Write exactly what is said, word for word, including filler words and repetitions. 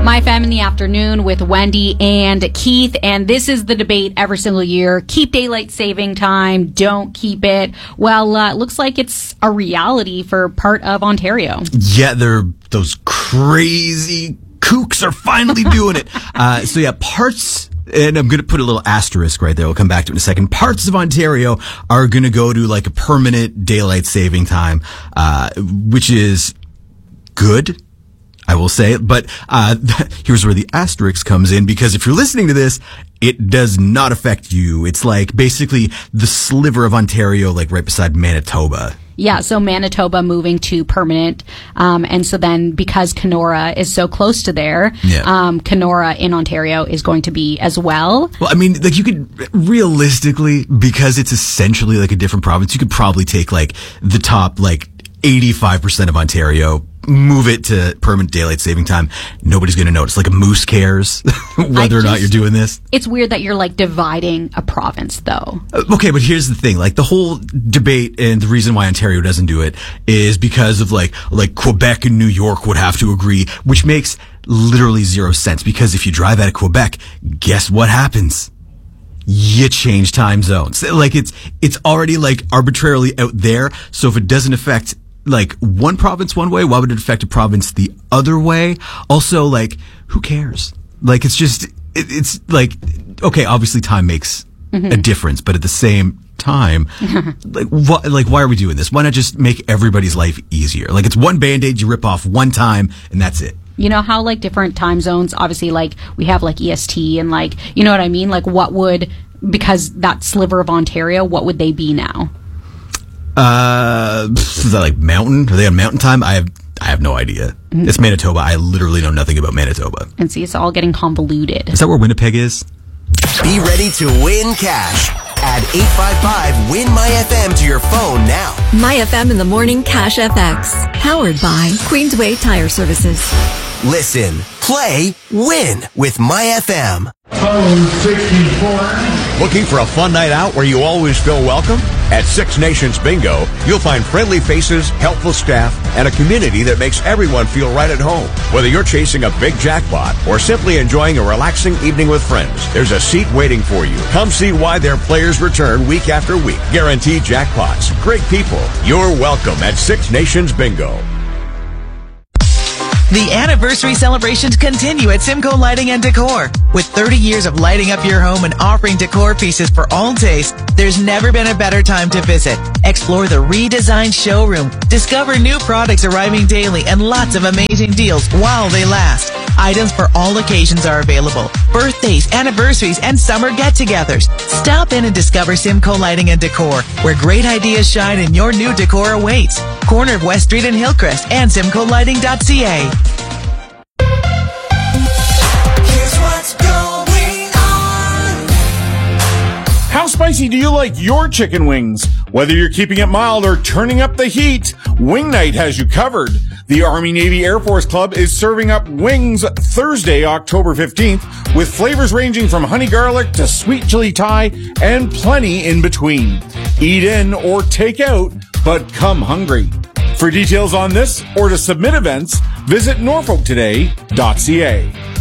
My Fam in the Afternoon with Wendy and Keith, and this is the debate every single year. Keep daylight saving time, don't keep it. Well, uh, it looks like it's a reality for part of Ontario. Yeah, they're those crazy kooks are finally doing it. Uh, so yeah, parts, and I'm going to put a little asterisk right there. We'll come back to it in a second. Parts of Ontario are going to go to like a permanent daylight saving time, uh, which is good, I will say. But uh, here's where the asterisk comes in, because if you're listening to this, it does not affect you. It's like basically the sliver of Ontario, like right beside Manitoba. Yeah, so Manitoba moving to permanent. Um, and so then because Kenora is so close to there, yeah. um, Kenora in Ontario is going to be as well. Well, I mean, like you could realistically, because it's essentially like a different province, you could probably take like the top like eighty-five percent of Ontario, move it to permanent daylight saving time. Nobody's going to notice. Like a moose cares whether or not you're doing this. It's weird that you're like dividing a province though. Uh, okay, but here's the thing. Like the whole debate and the reason why Ontario doesn't do it is because of like, like Quebec and New York would have to agree, which makes literally zero sense, because if you drive out of Quebec, guess what happens? You change time zones. Like it's, it's already like arbitrarily out there. So if it doesn't affect like one province one way, why would it affect a province the other way? Also, like, who cares? Like, it's just, it, it's like, okay, obviously time makes mm-hmm. a difference, but at the same time, like, what, like, why are we doing this? Why not just make everybody's life easier? Like, it's one Band-Aid you rip off one time, and that's it. You know how, like, different time zones, obviously, like, we have, like, E S T and, like, you know what I mean? Like, what would, because that sliver of Ontario, what would they be now? Uh, is that like mountain? Are they on mountain time? I have, I have no idea. Mm-hmm. It's Manitoba. I literally know nothing about Manitoba. And see, it's all getting convoluted. Is that where Winnipeg is? Be ready to win cash. Add eight five five win my F M to your phone now. My F M in the morning, Cash F X. Powered by Queensway Tire Services. Listen, play, win with My F M. Phone sixty-four. Looking for a fun night out where you always feel welcome? At Six Nations Bingo, you'll find friendly faces, helpful staff, and a community that makes everyone feel right at home. Whether you're chasing a big jackpot or simply enjoying a relaxing evening with friends, there's a seat waiting for you. Come see why their players return week after week. Guaranteed jackpots, great people. You're welcome at Six Nations Bingo. The anniversary celebrations continue at Simcoe Lighting and Decor. With thirty years of lighting up your home and offering decor pieces for all tastes, there's never been a better time to visit. Explore the redesigned showroom, discover new products arriving daily, and lots of amazing deals while they last. Items for all occasions are available. Birthdays, anniversaries, and summer get-togethers. Stop in and discover Simcoe Lighting and Decor, where great ideas shine and your new decor awaits. Corner of West Street and Hillcrest and simcoe lighting dot c a. How spicy do you like your chicken wings? Whether you're keeping it mild or turning up the heat, Wing Night has you covered. The Army Navy Air Force Club is serving up wings Thursday, October fifteenth, with flavors ranging from honey garlic to sweet chili Thai and plenty in between. Eat in or take out, but come hungry. For details on this or to submit events, visit norfolk today dot c a.